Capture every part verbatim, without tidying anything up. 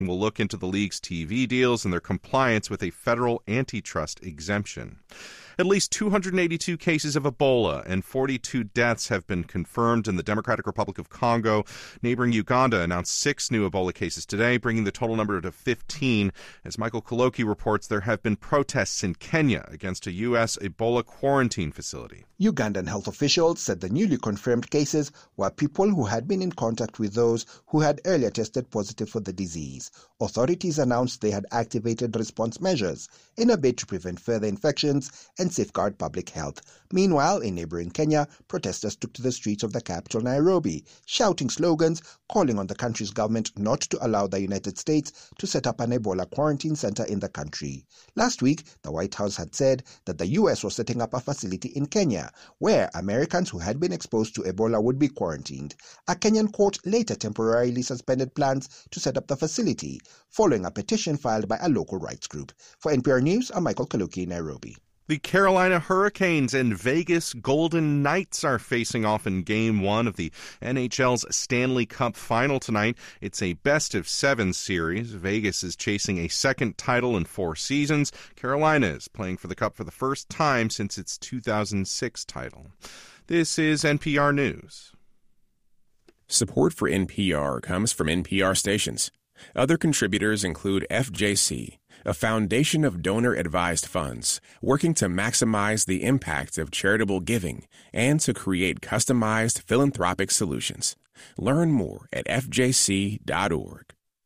will look into the league's T V deals and their compliance with a federal antitrust exemption. At least two hundred eighty-two cases of Ebola and forty-two deaths have been confirmed in the Democratic Republic of Congo. Neighboring Uganda announced six new Ebola cases today, bringing the total number to fifteen. As Michael Koloki reports, there have been protests in Kenya against a U S Ebola quarantine facility. Ugandan health officials said the newly confirmed cases were people who had been in contact with those who had earlier tested positive for the disease. Authorities announced they had activated response measures in a bid to prevent further infections and safeguard public health. Meanwhile, in neighboring Kenya, protesters took to the streets of the capital, Nairobi, shouting slogans calling on the country's government not to allow the United States to set up an Ebola quarantine center in the country. Last week, the White House had said that the U S was setting up a facility in Kenya where Americans who had been exposed to Ebola would be quarantined. A Kenyan court later temporarily suspended plans to set up the facility, following a petition filed by a local rights group. For N P R News, I'm Michael Kaluki, Nairobi. The Carolina Hurricanes and Vegas Golden Knights are facing off in Game one of the N H L's Stanley Cup Final tonight. It's a best-of-seven series. Vegas is chasing a second title in four seasons. Carolina is playing for the Cup for the first time since its two thousand six title. This is N P R News. Support for N P R comes from N P R stations. Other contributors include F J C, a foundation of donor-advised funds working to maximize the impact of charitable giving and to create customized philanthropic solutions. Learn more at f j c dot org.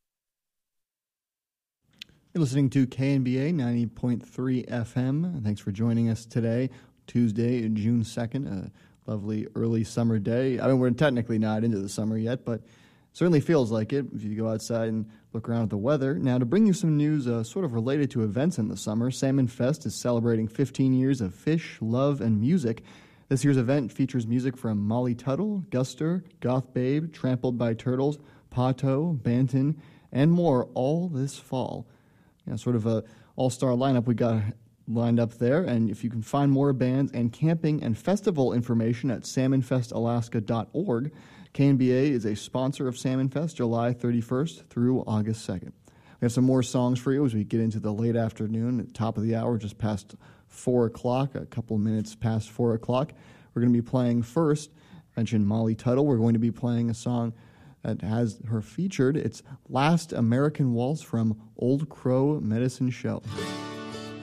You're listening to K N B A ninety point three F M. Thanks for joining us today, Tuesday, June second, a lovely early summer day. I mean, we're technically not into the summer yet, but certainly feels like it if you go outside and look around at the weather. Now, to bring you some news uh, sort of related to events in the summer, Salmon Fest is celebrating fifteen years of fish, love, and music. This year's event features music from Molly Tuttle, Guster, Goth Babe, Trampled by Turtles, Pato, Banton, and more all this fall. Yeah, sort of a all-star lineup we got lined up there, and if you can find more bands and camping and festival information at salmon fest alaska dot org. K N B A is a sponsor of Salmon Fest, July thirty-first through August second. We have some more songs for you as we get into the late afternoon, at the top of the hour, just past four o'clock, a couple minutes past four o'clock. We're going to be playing first, I mentioned Molly Tuttle. We're going to be playing a song that has her featured. It's Last American Waltz from Old Crow Medicine Show.